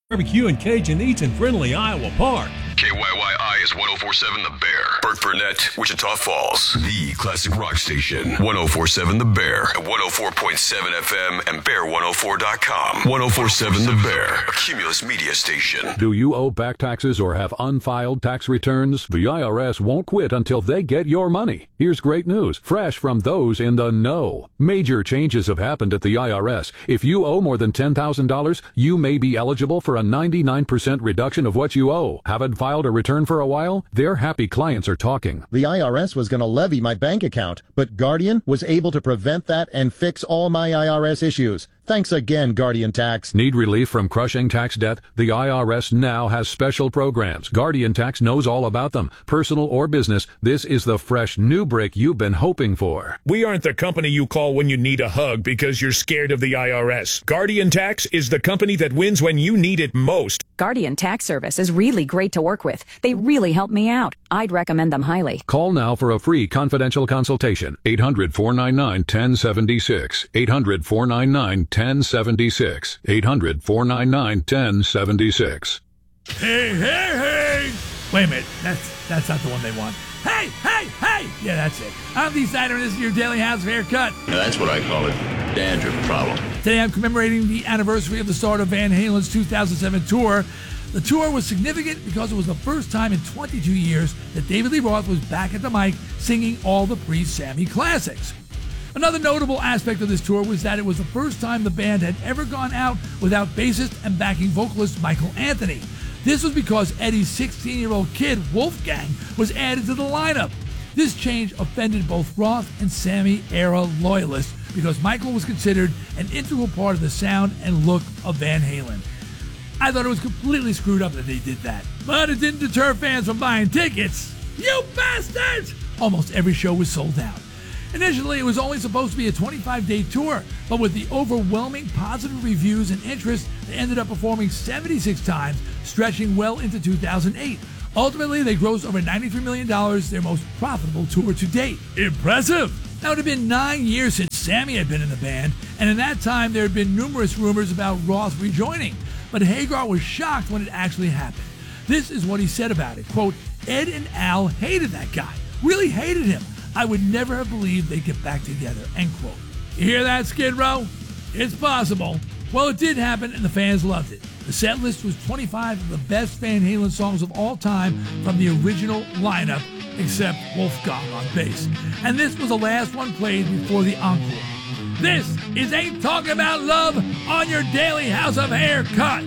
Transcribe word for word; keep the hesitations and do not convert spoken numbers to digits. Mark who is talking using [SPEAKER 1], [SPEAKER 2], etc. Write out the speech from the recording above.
[SPEAKER 1] Barbecue and Cajun Eats in friendly Iowa Park.
[SPEAKER 2] K Y Y I is one oh four point seven The Bear. Burt Burnett, Wichita Falls. The classic rock station. one oh four point seven The Bear. At one oh four point seven F M and bear one oh four dot com. one oh four point seven The Bear. A Cumulus media station.
[SPEAKER 3] Do you owe back taxes or have unfiled tax returns? The I R S won't quit until they get your money. Here's great news, fresh from those in the know. Major changes have happened at the I R S. If you owe more than ten thousand dollars, you may be eligible for a ninety-nine percent reduction of what you owe. Haven't filed a return for a while? Their happy clients are talking.
[SPEAKER 4] The I R S was going to levy my bank account, but Guardian was able to prevent that and fix all my I R S issues. Thanks again, Guardian Tax.
[SPEAKER 3] Need relief from crushing tax debt? The I R S now has special programs. Guardian Tax knows all about them. Personal or business, this is the fresh new break you've been hoping for.
[SPEAKER 5] We aren't the company you call when you need a hug because you're scared of the I R S. Guardian Tax is the company that wins when you need it most.
[SPEAKER 6] Guardian Tax Service is really great to work with. They really help me out. I'd recommend them highly.
[SPEAKER 3] Call now for a free confidential consultation. eight hundred, four nine nine, one oh seven six. eight hundred, four nine nine, one oh seven six. eight hundred, four nine nine, one oh seven six.
[SPEAKER 7] Hey, hey, hey! Wait a minute. That's that's not the one they want. Hey, hey, hey! Yeah, that's it. I'm the Snyder, and this is your Daily House of Haircut.
[SPEAKER 8] Now that's what I call a dandruff problem.
[SPEAKER 7] Today I'm commemorating the anniversary of the start of Van Halen's two thousand seven tour. The tour was significant because it was the first time in twenty-two years that David Lee Roth was back at the mic singing all the pre-Sammy classics. Another notable aspect of this tour was that it was the first time the band had ever gone out without bassist and backing vocalist Michael Anthony. This was because Eddie's sixteen-year-old kid, Wolfgang, was added to the lineup. This change offended both Roth and Sammy-era loyalists because Michael was considered an integral part of the sound and look of Van Halen. I thought it was completely screwed up that they did that, but it didn't deter fans from buying tickets. You bastards! Almost every show was sold out. Initially, it was only supposed to be a twenty-five day tour, but with the overwhelming positive reviews and interest, they ended up performing seventy-six times, stretching well into two thousand eight. Ultimately, they grossed over ninety-three million dollars, their most profitable tour to date. Impressive! Now, it had been nine years since Sammy had been in the band, and in that time, there had been numerous rumors about Roth rejoining, but Hagar was shocked when it actually happened. This is what he said about it, quote, Ed and Al hated that guy, really hated him. I would never have believed they'd get back together, end quote. You hear that, Skid Row? It's possible. Well, it did happen, and the fans loved it. The set list was twenty-five of the best Van Halen songs of all time from the original lineup, except Wolfgang on bass. And this was the last one played before the encore. This is Ain't Talking About Love on your Daily House of Haircut.